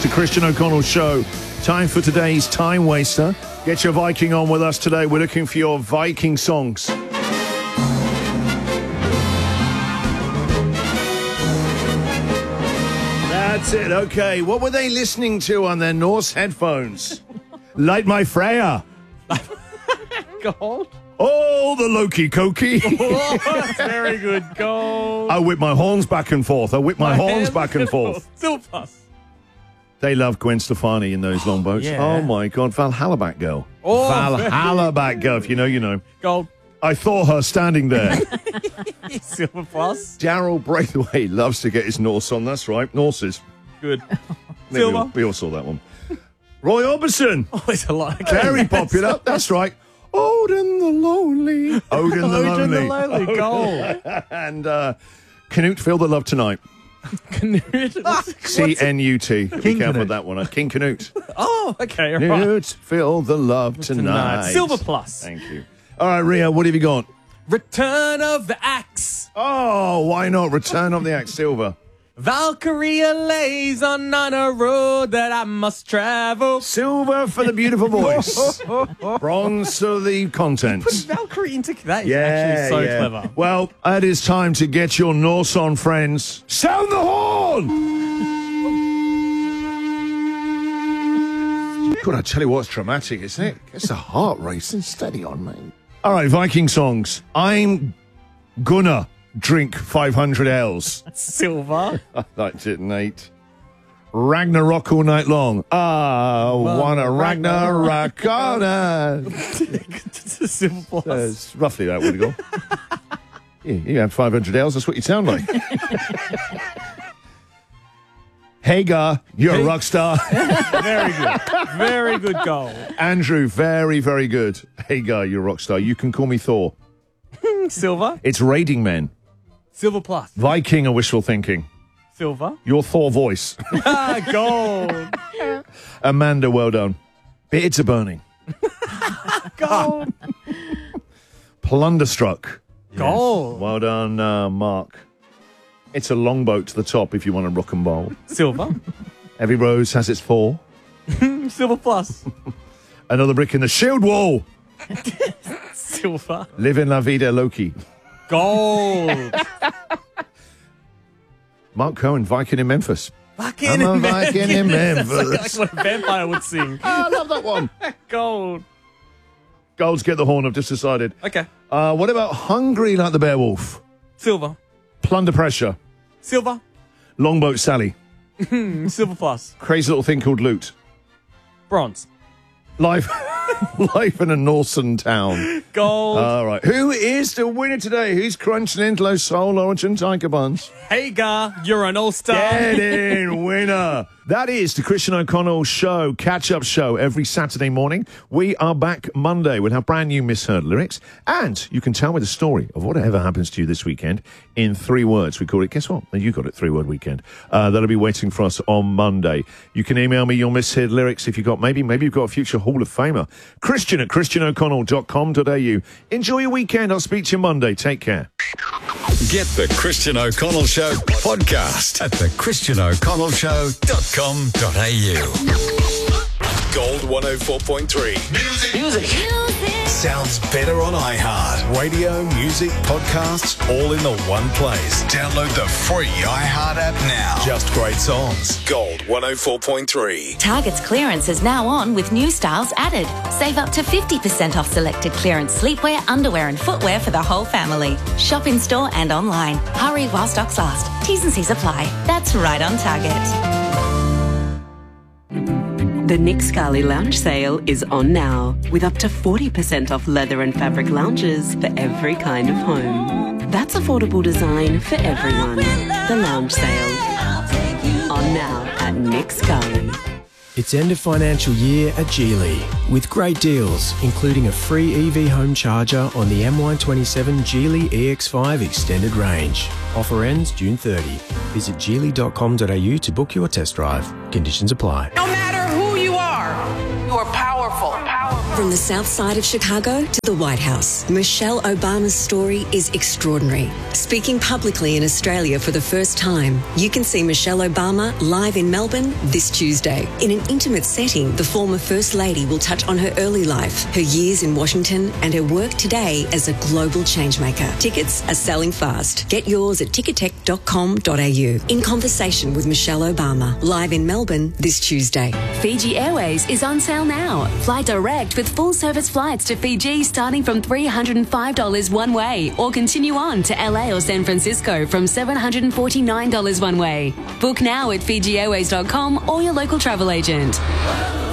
the Christian O'Connell Show. Time for today's Time Waster. Get your Viking on with us today. We're looking for your Viking songs. That's it. Okay, what were they listening to on their Norse headphones? Light my Freya. Gold. Oh, the Loki Koki. Oh, that's very good. Gold. I whip my horns back and forth. I whip my horns back and forth. Still plus. They love Gwen Stefani in those long boats. Yeah. Oh, my God. Valhalla Batgirl. Oh, Valhalla Batgirl. If you know, you know. Gold. I saw her standing there. Silver plus. Daryl Braithwaite loves to get his Norse on. That's right. Norses. Good. We Silver. all saw that one. Roy Orbison. Oh, it's a lot. Very popular. That's right. Odin the Lonely. Odin the Lonely. Odin the Lonely. Gold. And Canute, Feel the Love Tonight. Canute. C-N-U-T. Be King careful Canute. with that one. King Canute. Oh, okay. Right. Canute, feel the love tonight. Silver plus. Thank you. All right, Ria, what have you got? Return of the Axe. Oh, why not? Return of the Axe Silver. Valkyria lays on a road that I must travel. Silver for the beautiful voice. Bronze for the content. Put Valkyrie into that is actually so clever. Well, it is time to get your Norse on, friends. Sound the horn! God, I tell you what's dramatic, isn't it? It's the heart racing. Steady on, mate. All right, Viking songs. I'm gonna drink 500 L's. Silver. I liked it, Nate. Ragnarok all night long. Wanna Ragnarok all night. Silver plus. It's roughly that would go. Yeah, you had 500 L's. That's what you sound like. Hagar, you're a rock star. Very good. Very good goal. Andrew, very, very good. Hagar, you're a rock star. You can call me Thor. Silver. It's Raiding Men. Silver plus. Viking or wishful thinking. Silver. Your Thor voice. Gold. Amanda, well done. Beards are burning. Gold. Plunderstruck. Gold. Well done, Mark. It's a longboat to the top if you want to rock and roll. Silver. Every rose has its fall. Silver plus. Another brick in the shield wall. Silver. Live in La Vida Loki. Gold. Mark Cohen, Viking in Memphis. Viking I'm a Viking in Memphis. That's like what a vampire would sing. I love that one. Gold. Golds get the horn, I've just decided. Okay. What about Hungry Like the Beowulf? Silver. Plunder Pressure. Silver. Longboat Sally. Silver plus. Crazy Little Thing Called Loot. Bronze. Life in a Northern town. Gold. All right. Who is the winner today? Who's crunching into those soul orange and tiger buns? Hagar, you're an all-star. Get in, winner. That is the Christian O'Connell Show, catch-up show every Saturday morning. We are back Monday. We'll have brand new misheard lyrics. And you can tell me the story of whatever happens to you this weekend in 3 words. We call it, guess what? You got it, 3-word weekend. That'll be waiting for us on Monday. You can email me your misheard lyrics if you've got, maybe you've got a future Hall of Famer. Christian@christianoconnell.com.au. Enjoy your weekend. I'll speak to you Monday. Take care. Get the Christian O'Connell Show podcast at thechristianoconnellshow.com.au. Gold 104.3. Music. Sounds better on iHeart. Radio, music, podcasts, all in the one place. Download the free iHeart app now. Just great songs. Gold 104.3. Target's clearance is now on with new styles added. Save up to 50% off selected clearance sleepwear, underwear and footwear for the whole family. Shop in store and online. Hurry while stocks last. T's and C's apply. That's right on Target. The Nick Scali Lounge Sale is on now, with up to 40% off leather and fabric lounges for every kind of home. That's affordable design for everyone. The Lounge Sale. On now at Nick Scali. It's end of financial year at Geely, with great deals, including a free EV home charger on the MY27 Geely EX5 Extended Range. Offer ends June 30. Visit geely.com.au to book your test drive. Conditions apply. No matter who you are powerful. From the south side of Chicago to the White House, Michelle Obama's story is extraordinary. Speaking publicly in Australia for the first time, you can see Michelle Obama live in Melbourne this Tuesday. In an intimate setting, the former First Lady will touch on her early life, her years in Washington, and her work today as a global changemaker. Tickets are selling fast. Get yours at ticketek.com.au. In conversation with Michelle Obama, live in Melbourne this Tuesday. Fiji Airways is on sale now. Fly direct with full-service flights to Fiji starting from $305 one way, or continue on to LA or San Francisco from $749 one way. Book now at FijiAirways.com or your local travel agent.